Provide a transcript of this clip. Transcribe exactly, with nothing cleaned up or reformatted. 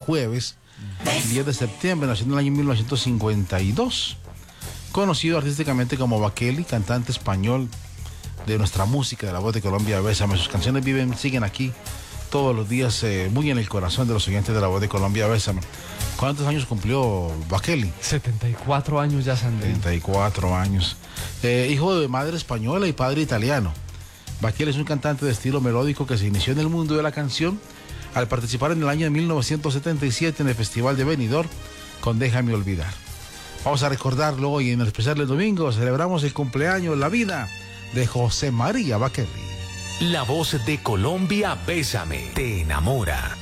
jueves, diez de septiembre, nació en el año mil novecientos cincuenta y dos. Conocido artísticamente como Bakely, cantante español de nuestra música, de La Voz de Colombia, Bésame. Sus canciones viven, siguen aquí todos los días, eh, muy en el corazón de los oyentes de La Voz de Colombia, Bésame. ¿Cuántos años cumplió Bakely? setenta y cuatro años ya, Sandrine. setenta y cuatro años. Eh, hijo de madre española y padre italiano. Bakely es un cantante de estilo melódico que se inició en el mundo de la canción al participar en el año de mil novecientos setenta y siete en el Festival de Benidorm con Déjame Olvidar. Vamos a recordarlo hoy en el especial del domingo. Celebramos el cumpleaños, la vida de José María Bakely. La Voz de Colombia, Bésame, te enamora.